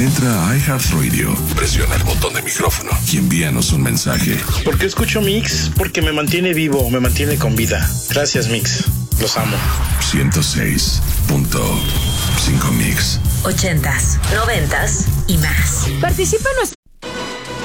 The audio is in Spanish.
Entra a iHeartRadio, presiona el botón de micrófono y envíanos un mensaje. ¿Por qué escucho Mix? Porque me mantiene vivo, me mantiene con vida. Gracias, Mix. Los amo. 106.5 Mix. 80s, 90s y más. Participa en nuestro